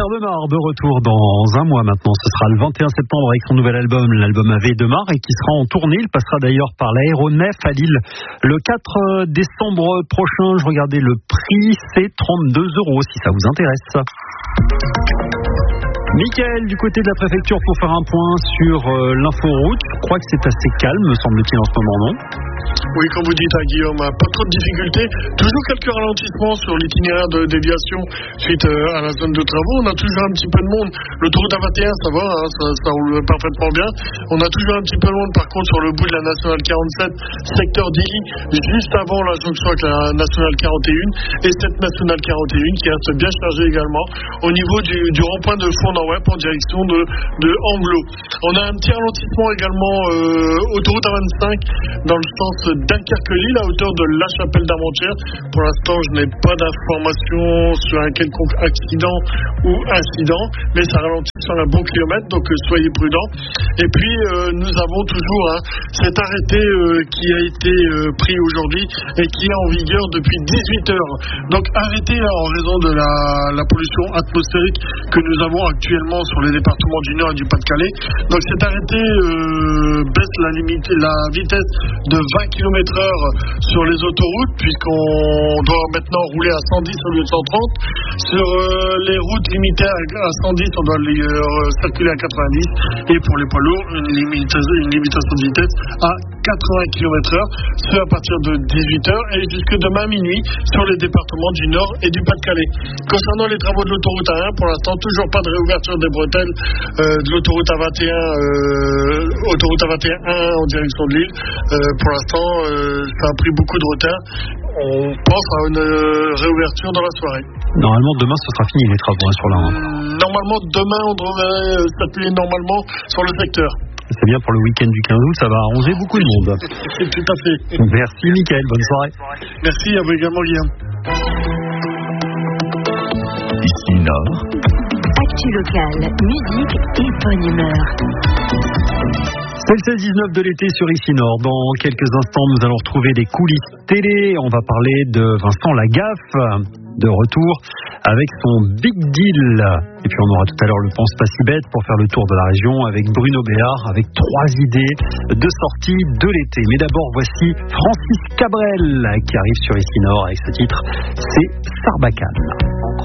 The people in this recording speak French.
Pierre Demar de retour dans un mois maintenant. Ce sera le 21 septembre avec son nouvel album, l'album AV Demar, et qui sera en tournée. Il passera d'ailleurs par l'aéronef à Lille le 4 décembre prochain. Je regardais le prix, c'est 32 € si ça vous intéresse. Mickaël, du côté de la préfecture pour faire un point sur l'inforoute. Je crois que c'est assez calme, me semble-t-il, en ce moment, non ? Oui, comme vous dites, Guillaume, pas trop de difficultés. Toujours quelques ralentissements sur l'itinéraire de déviation suite à la zone de travaux. On a toujours un petit peu de monde. L'autoroute A21, ça va, ça roule parfaitement bien. On a toujours un petit peu de monde, par contre, sur le bout de la Nationale 47, secteur d'Illy, juste avant la jonction avec la Nationale 41, et cette Nationale 41 qui reste bien chargée également au niveau du rond-point de Fournan-Web en direction de Anglo. On a un petit ralentissement également autoroute A25 dans le sens Dunkerque-Lille à hauteur de La Chapelle-d'Armentières. Pour l'instant, je n'ai pas d'informations sur un quelconque accident ou incident, mais ça ralentit sur un bon kilomètre, donc soyez prudents. Et puis, nous avons toujours cet arrêté qui a été pris aujourd'hui et qui est en vigueur depuis 18 heures. Donc, arrêté en raison de la pollution atmosphérique que nous avons actuellement sur les départements du Nord et du Pas-de-Calais. Donc, cet arrêté baisse la vitesse de 20 km/h sur les autoroutes, puisqu'on doit maintenant rouler à 110 au lieu de 130. Sur les routes limitées à 110, on doit circuler à 90. Et pour les poids lourds, une limitation de vitesse à 80 km/h, ce à partir de 18h et jusque demain minuit sur les départements du Nord et du Pas-de-Calais. Concernant les travaux de l'autoroute A1, pour l'instant, toujours pas de réouverture des bretelles de l'autoroute A21 en direction de Lille. Pour l'instant, ça a pris beaucoup de retard. On pense à une réouverture dans la soirée. Normalement, demain, ce sera fini les travaux sur la 1. Normalement, demain, on devrait circuler normalement sur le secteur. C'est bien pour le week-end du 15 août, ça va arranger beaucoup de monde. Tout à fait. Merci Mickaël, bonne soirée. Merci à vous également, Guillaume. Ici Nord. Actu locale, musique et bonne humeur. C'est le 16-19 de l'été sur Ici Nord. Dans quelques instants, nous allons retrouver des coulisses télé. On va parler de Vincent Lagaffe, de retour avec son Big Deal. Et puis on aura tout à l'heure le Pense pas si bête pour faire le tour de la région avec Bruno Béard, avec 3 idées de sortie de l'été. Mais d'abord, voici Francis Cabrel qui arrive sur Ici Nord avec ce titre, c'est Sarbacane.